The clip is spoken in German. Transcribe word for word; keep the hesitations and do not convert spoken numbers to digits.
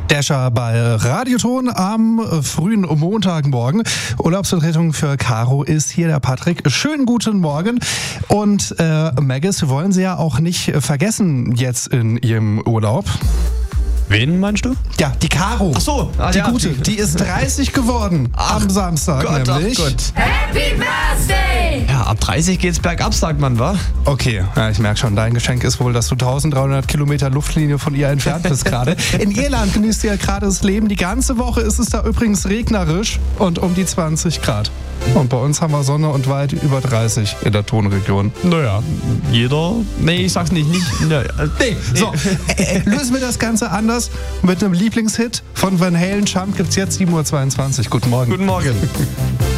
Dasher bei Radioton am frühen Montagmorgen. Urlaubsvertretung für Caro ist hier der Patrick. Schönen guten Morgen. Und äh, Maggis, wir wollen Sie ja auch nicht vergessen jetzt in Ihrem Urlaub. Wen meinst du? Ja, die Caro. Ach so, ah, die ja. Gute. Die ist dreißig geworden Ach, am Samstag Gott, nämlich. Ach Gott. Happy Birthday! Ja, ab dreißig geht's bergab, sagt man, wa? Okay, ja, ich merke schon, dein Geschenk ist wohl, dass du dreizehnhundert Kilometer Luftlinie von ihr entfernt bist gerade. In Irland genießt sie ja gerade das Leben. Die ganze Woche ist es da übrigens regnerisch und um die zwanzig Grad. Und bei uns haben wir Sonne und weit über dreißig in der Tonregion. Naja, jeder... Nee, ich sag's nicht. nicht ja, nee, so, äh, lösen wir das Ganze anders. Mit einem Lieblingshit von Van Halen. Jump gibt's jetzt sieben Uhr zweiundzwanzig. Guten Morgen. Guten Morgen.